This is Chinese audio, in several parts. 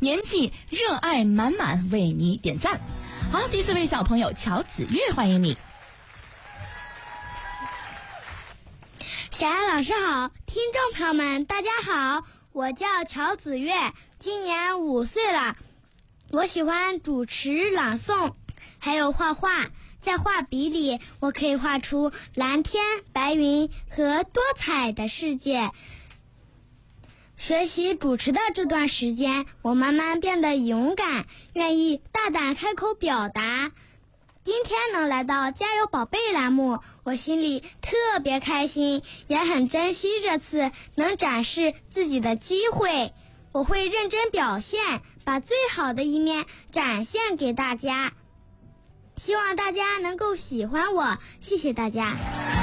年纪热爱满满，为你点赞。好，第4位小朋友乔子月，欢迎你。 小雅老师好，听众朋友们大家好，我叫乔子月，今年5岁了。我喜欢主持、朗诵，还有画画。在画笔里，我可以画出蓝天、白云和多彩的世界。学习主持的这段时间，我慢慢变得勇敢，愿意大胆开口表达。今天能来到加油宝贝栏目，我心里特别开心，也很珍惜这次能展示自己的机会。我会认真表现，把最好的一面展现给大家。希望大家能够喜欢我，谢谢大家。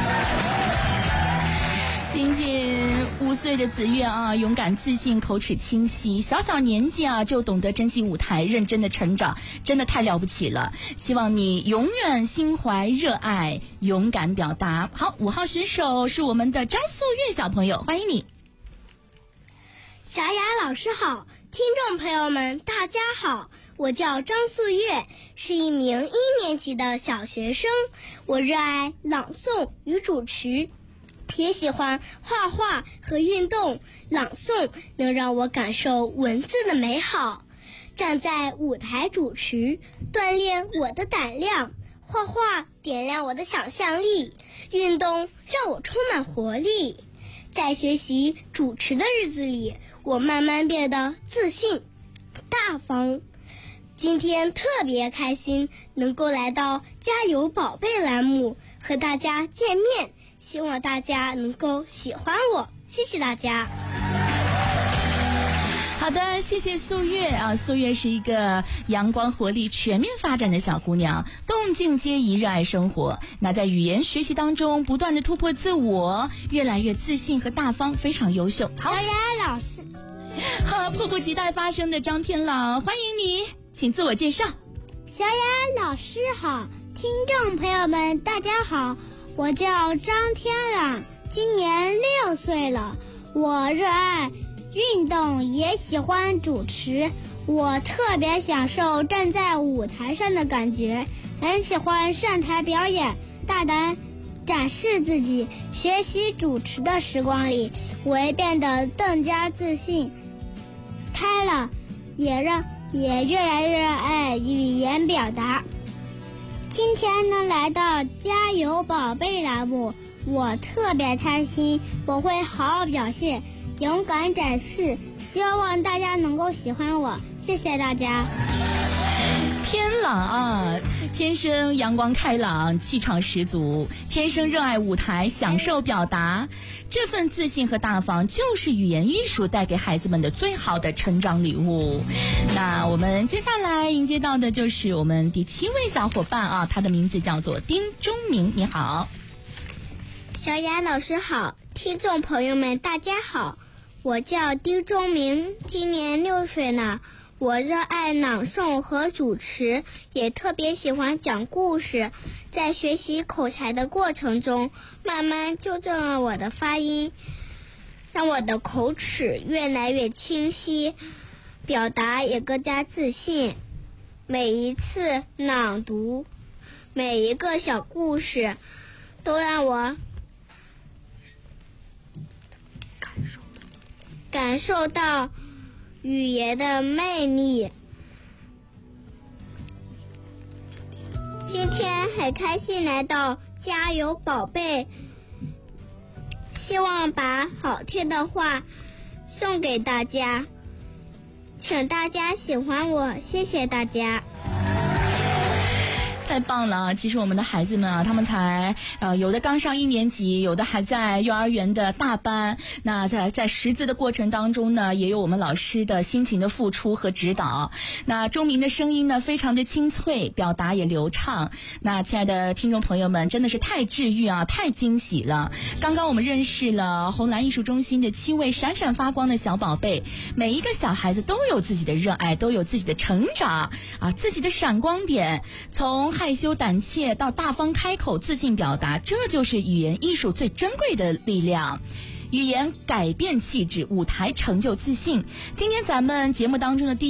仅仅5岁的子月啊，勇敢自信，口齿清晰，小年纪啊就懂得珍惜舞台，认真的成长，真的太了不起了。希望你永远心怀热爱，勇敢表达。好，5号选手是我们的张素月小朋友，欢迎你。 小雅老师好，听众朋友们大家好，我叫张素月，是一名1年级的小学生。我热爱朗诵与主持，也喜欢画画和运动。朗诵能让我感受文字的美好，站在舞台主持锻炼我的胆量，画画点亮我的想象力，运动让我充满活力。在学习主持的日子里，我慢慢变得自信、大方。今天特别开心，能够来到加油宝贝栏目和大家见面，希望大家能够喜欢我，谢谢大家。 好的，谢谢素月啊！素月是一个阳光活力全面发展的小姑娘，动静皆宜，热爱生活。那在语言学习当中不断的突破自我，越来越自信和大方，非常优秀。好， 小雅老师好，迫不及待发声的张天朗，欢迎你，请自我介绍。 小雅老师好，听众朋友们大家好，我叫张天朗，今年6岁了。我热爱运动，也喜欢主持，我特别享受站在舞台上的感觉，很喜欢上台表演，大胆展示自己。学习主持的时光里，我也变得更加自信开了，也越来越爱语言表达。今天能来到加油宝贝栏目，我特别开心，我会好好表现，勇敢展示，希望大家能够喜欢我，谢谢大家。 天朗啊，天生阳光开朗，气场十足，天生热爱舞台，享受表达，这份自信和大方就是语言艺术带给孩子们的最好的成长礼物。那我们接下来迎接到的就是我们第7位小伙伴啊，他的名字叫做丁忠明，你好。 小雅老师好，听众朋友们大家好，我叫丁忠明，今年6岁呢。我热爱朗诵和主持，也特别喜欢讲故事。在学习口才的过程中，慢慢纠正了我的发音，让我的口齿越来越清晰，表达也更加自信。每一次朗读，每一个小故事，都让我感受到语言的魅力。今天很开心来到加油宝贝，希望把好听的话送给大家，请大家喜欢我，谢谢大家。 太棒了！其实我们的孩子们啊，他们才有的刚上1年级，有的还在幼儿园的大班。那在识字的过程当中呢，也有我们老师的辛勤的付出和指导。那钟明的声音呢，非常的清脆，表达也流畅。那亲爱的听众朋友们，真的是太治愈啊，太惊喜了！刚刚我们认识了红蓝艺术中心的7位闪闪发光的小宝贝，每一个小孩子都有自己的热爱，都有自己的成长啊，自己的闪光点。从害羞胆怯到大方开口，自信表达，这就是语言艺术最珍贵的力量。语言改变气质，舞台成就自信。今天咱们节目当中的第